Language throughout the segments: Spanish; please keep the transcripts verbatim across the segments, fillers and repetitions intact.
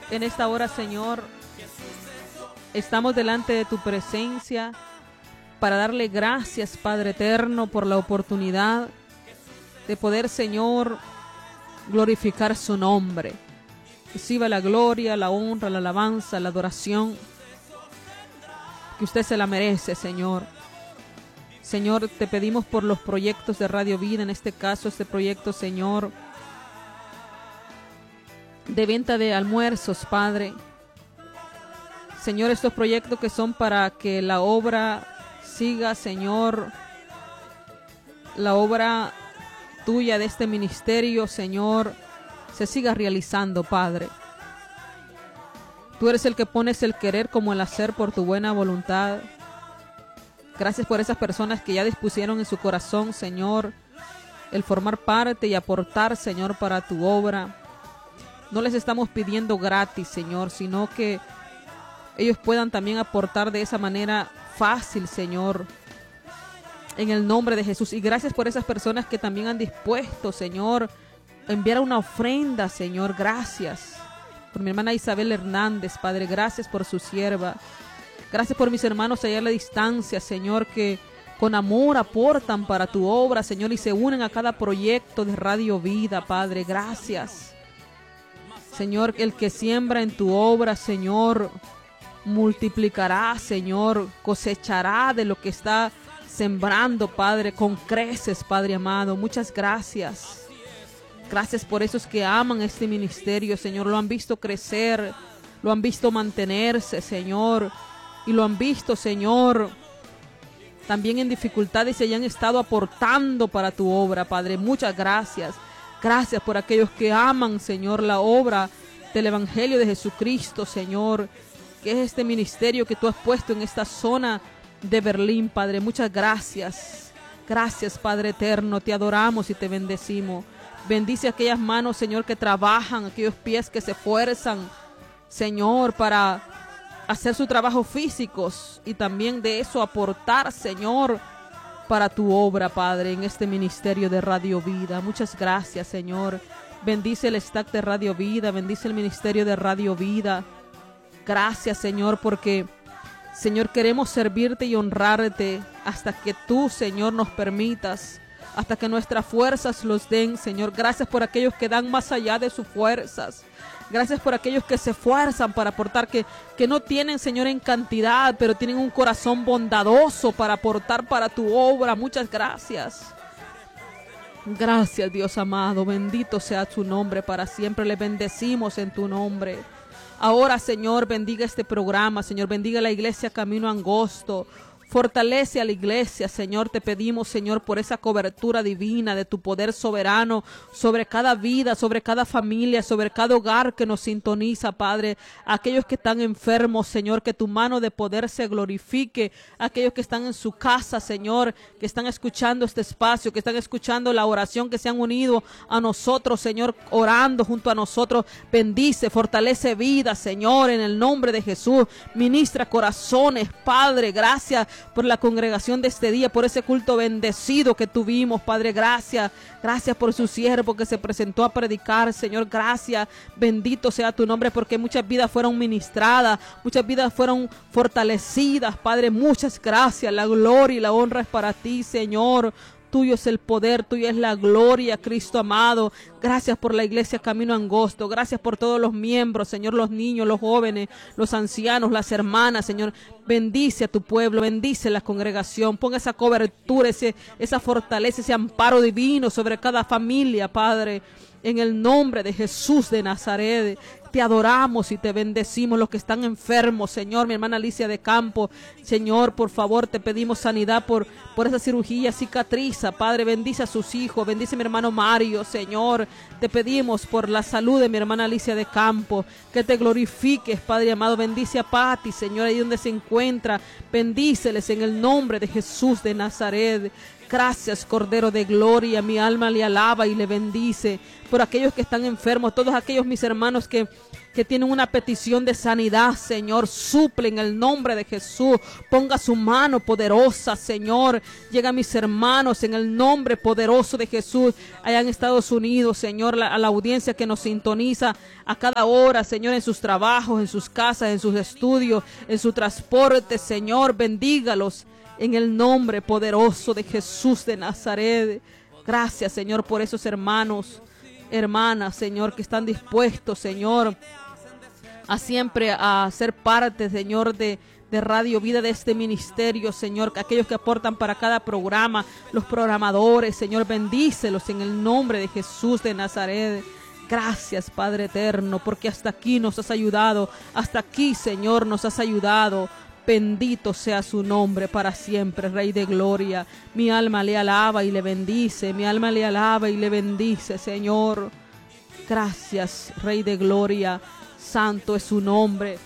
En esta hora, Señor, estamos delante de tu presencia para darle gracias, Padre eterno, por la oportunidad de poder, Señor, glorificar su nombre. Reciba la gloria, la honra, la alabanza, la adoración, que usted se la merece, Señor. Señor, te pedimos por los proyectos de Radio Vida, en este caso, este proyecto, Señor, de venta de almuerzos, Padre. Señor, estos proyectos que son para que la obra siga, Señor, la obra tuya de este ministerio, Señor, se siga realizando, Padre. Tú eres el que pones el querer como el hacer por tu buena voluntad. Gracias por esas personas que ya dispusieron en su corazón, Señor, el formar parte y aportar, Señor, para tu obra. No les estamos pidiendo gratis, Señor, sino que ellos puedan también aportar de esa manera fácil, Señor, en el nombre de Jesús. Y gracias por esas personas que también han dispuesto, Señor, enviar una ofrenda, Señor. Gracias por mi hermana Isabel Hernández, Padre. Gracias por su sierva. Gracias por mis hermanos allá a la distancia, Señor, que con amor aportan para tu obra, Señor, y se unen a cada proyecto de Radio Vida, Padre. Gracias. Señor, el que siembra en tu obra, Señor, multiplicará, Señor, cosechará de lo que está sembrando, Padre, con creces, Padre amado. Muchas gracias. Gracias por esos que aman este ministerio, Señor. Lo han visto crecer, lo han visto mantenerse, Señor, y lo han visto, Señor, también en dificultades y hayan estado aportando para tu obra, Padre. Muchas gracias. Gracias por aquellos que aman, Señor, la obra del Evangelio de Jesucristo, Señor, que es este ministerio que tú has puesto en esta zona de Berlín, Padre. Muchas gracias. Gracias, Padre eterno. Te adoramos y te bendecimos. Bendice aquellas manos, Señor, que trabajan, aquellos pies que se esfuerzan, Señor, para hacer su trabajo físicos y también de eso aportar, Señor, para tu obra, Padre, en este ministerio de Radio Vida. Muchas gracias, Señor. Bendice el staff de Radio Vida, bendice el ministerio de Radio Vida. Gracias, Señor, porque, Señor, queremos servirte y honrarte hasta que tú, Señor, nos permitas, hasta que nuestras fuerzas los den, Señor. Gracias por aquellos que dan más allá de sus fuerzas. Gracias por aquellos que se esfuerzan para aportar, que, que no tienen, Señor, en cantidad, pero tienen un corazón bondadoso para aportar para tu obra. Muchas gracias. Gracias, Dios amado. Bendito sea tu nombre para siempre. Le bendecimos en tu nombre. Ahora, Señor, bendiga este programa. Señor, bendiga la iglesia Camino Angosto. Fortalece a la iglesia, Señor. Te pedimos, Señor, por esa cobertura divina de tu poder soberano sobre cada vida, sobre cada familia, sobre cada hogar que nos sintoniza, Padre. Aquellos que están enfermos, Señor, que tu mano de poder se glorifique. Aquellos que están en su casa, Señor, que están escuchando este espacio, que están escuchando la oración, que se han unido a nosotros, Señor, orando junto a nosotros. Bendice, fortalece vida, Señor, en el nombre de Jesús. Ministra corazones, Padre. Gracias por la congregación de este día, por ese culto bendecido que tuvimos, Padre. Gracias, gracias por su siervo que se presentó a predicar, Señor. Gracias, bendito sea tu nombre, porque muchas vidas fueron ministradas, muchas vidas fueron fortalecidas, Padre. Muchas gracias. La gloria y la honra es para ti, Señor. Tuyo es el poder, tuya es la gloria, Cristo amado. Gracias por la iglesia Camino Angosto. Gracias por todos los miembros, Señor, los niños, los jóvenes, los ancianos, las hermanas, Señor. Bendice a tu pueblo, bendice la congregación. Ponga esa cobertura, ese, esa fortaleza, ese amparo divino sobre cada familia, Padre. En el nombre de Jesús de Nazaret. Te adoramos y te bendecimos. Los que están enfermos, Señor, mi hermana Alicia de Campo, Señor, por favor, te pedimos sanidad por, por esa cirugía cicatriza, Padre. Bendice a sus hijos, bendice a mi hermano Mario, Señor. Te pedimos por la salud de mi hermana Alicia de Campo, que te glorifiques, Padre amado. Bendice a Pati, Señor, ahí donde se encuentra. Bendíceles en el nombre de Jesús de Nazaret. Gracias, Cordero de Gloria. Mi alma le alaba y le bendice. Por aquellos que están enfermos, todos aquellos mis hermanos que, que tienen una petición de sanidad, Señor, suple en el nombre de Jesús. Ponga su mano poderosa, Señor. Llega a mis hermanos en el nombre poderoso de Jesús. Allá en Estados Unidos, Señor, la, a la audiencia que nos sintoniza a cada hora, Señor, en sus trabajos, en sus casas, en sus estudios, en su transporte, Señor, bendígalos. En el nombre poderoso de Jesús de Nazaret. Gracias, Señor, por esos hermanos, hermanas, Señor, que están dispuestos, Señor, a siempre a ser parte, Señor, de, de Radio Vida, de este ministerio, Señor. Aquellos que aportan para cada programa, los programadores, Señor, bendícelos en el nombre de Jesús de Nazaret. Gracias, Padre eterno, porque hasta aquí nos has ayudado. Hasta aquí, Señor, nos has ayudado. Bendito sea su nombre para siempre, Rey de Gloria. Mi alma le alaba y le bendice. Mi alma le alaba y le bendice, Señor. Gracias, Rey de Gloria. Santo es su nombre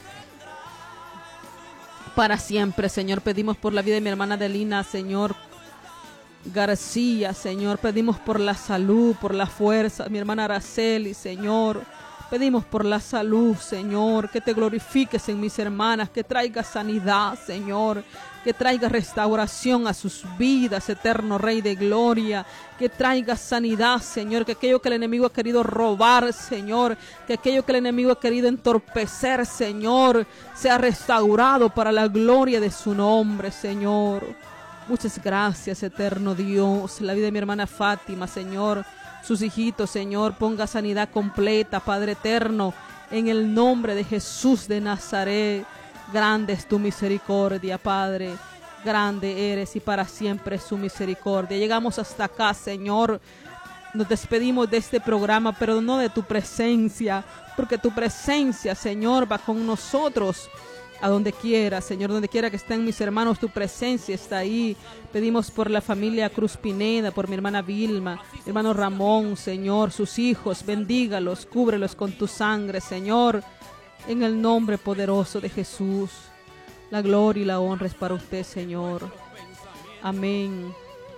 para siempre, Señor. Pedimos por la vida de mi hermana Adelina, Señor García, Señor. Pedimos por la salud, por la fuerza. Mi hermana Araceli, Señor. Pedimos por la salud, Señor, que te glorifiques en mis hermanas, que traiga sanidad, Señor, que traiga restauración a sus vidas, eterno Rey de Gloria, que traiga sanidad, Señor, que aquello que el enemigo ha querido robar, Señor, que aquello que el enemigo ha querido entorpecer, Señor, sea restaurado para la gloria de su nombre, Señor. Muchas gracias, eterno Dios. La vida de mi hermana Fátima, Señor, sus hijitos, Señor, ponga sanidad completa, Padre eterno, en el nombre de Jesús de Nazaret. Grande es tu misericordia, Padre, grande eres y para siempre es su misericordia. Llegamos hasta acá, Señor. Nos despedimos de este programa, pero no de tu presencia, porque tu presencia, Señor, va con nosotros a donde quiera, Señor, donde quiera que estén mis hermanos, tu presencia está ahí. Pedimos por la familia Cruz Pineda, por mi hermana Vilma, mi hermano Ramón, Señor, sus hijos, bendígalos, cúbrelos con tu sangre, Señor, en el nombre poderoso de Jesús. La gloria y la honra es para usted, Señor. Amén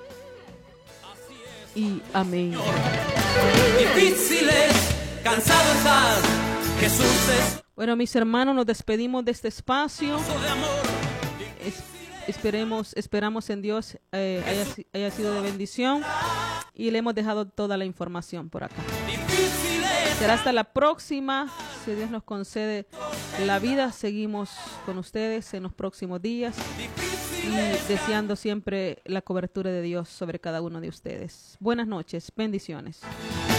y amén. Difíciles, cansado estás, Jesús es. Bueno, mis hermanos, nos despedimos de este espacio. Es, esperemos, esperamos en Dios eh, haya, haya sido de bendición y le hemos dejado toda la información por acá. Será hasta la próxima, si Dios nos concede la vida. Seguimos con ustedes en los próximos días y deseando siempre la cobertura de Dios sobre cada uno de ustedes. Buenas noches, bendiciones.